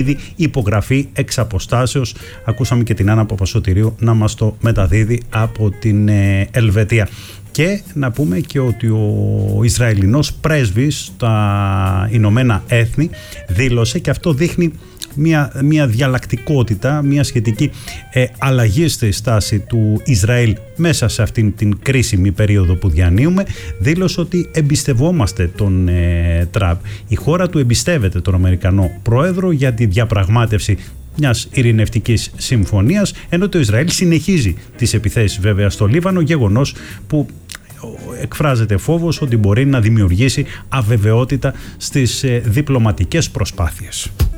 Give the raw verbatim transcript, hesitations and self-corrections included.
ήδη υπογραφεί εξ αποστάσεως. Ακούσαμε και την Άννα Παπασωτηρίου να μας το μεταδίδει από την ε, Ελβετία. Και να πούμε και ότι ο Ισραηλινός πρέσβης στα Ηνωμένα Έθνη δήλωσε, και αυτό δείχνει μια, μια διαλλακτικότητα, μια σχετική ε, αλλαγή στη στάση του Ισραήλ μέσα σε αυτήν την κρίσιμη περίοδο που διανύουμε. Δήλωσε ότι εμπιστευόμαστε τον ε, Τραμπ. Η χώρα του εμπιστεύεται τον Αμερικανό πρόεδρο για τη διαπραγμάτευση μιας ειρηνευτικής συμφωνίας, ενώ το Ισραήλ συνεχίζει τις επιθέσεις βέβαια στο Λίβανο, γεγονός που εκφράζεται φόβος ότι μπορεί να δημιουργήσει αβεβαιότητα στις διπλωματικές προσπάθειες.